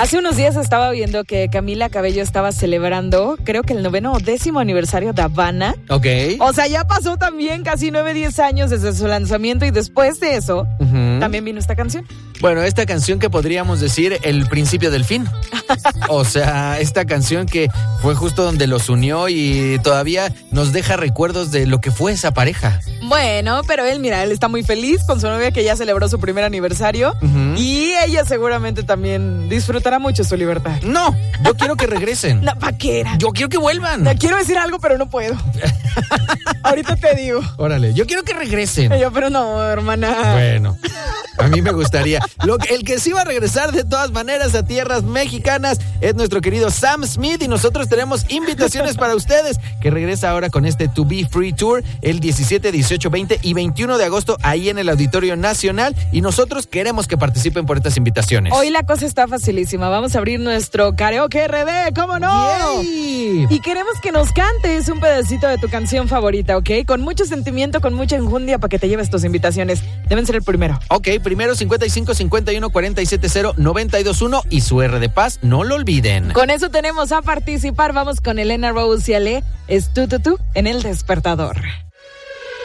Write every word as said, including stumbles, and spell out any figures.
Hace unos días estaba viendo que Camila Cabello estaba celebrando, creo que el noveno o décimo aniversario de Havana. Ok. O sea, ya pasó también casi nueve, diez años desde su lanzamiento y después de eso, uh-huh. también vino esta canción. Bueno, esta canción que podríamos decir el principio del fin. O sea, esta canción que fue justo donde los unió y todavía nos deja recuerdos de lo que fue esa pareja. Bueno, pero él, mira, él está muy feliz con su novia que ya celebró su primer aniversario uh-huh. y ella seguramente también disfrutará mucho su libertad. No, yo quiero que regresen. No, ¿pa' qué era? Yo quiero que vuelvan. No, quiero decir algo, pero no puedo. Ahorita te digo. Órale, yo quiero que regresen. Yo, pero no, hermana. Bueno, a mí me gustaría. Lo que, el que sí va a regresar de todas maneras a tierras mexicanas es nuestro querido Sam Smith y nosotros tenemos invitaciones para ustedes que regresa ahora con este To Be Free Tour el diecisiete, dieciocho, veinte y veintiuno de agosto ahí en el Auditorio Nacional y nosotros queremos que participen por estas invitaciones. Hoy la cosa está facilísima, vamos a abrir nuestro karaoke R D, ¿cómo no? Yay. Y queremos que nos cantes un pedacito de tu canción favorita, ¿ok? Con mucho sentimiento, con mucha enjundia para que te lleves tus invitaciones. Deben ser el primero. Ok, primero cincuenta y cinco, cincuenta y uno, cuarenta y siete, cero, noventa y dos, uno y su R de Paz, no lo olviden. Con eso tenemos a participar, vamos con Elena Rose y Ale, es tú, tú, tú, en El Despertador.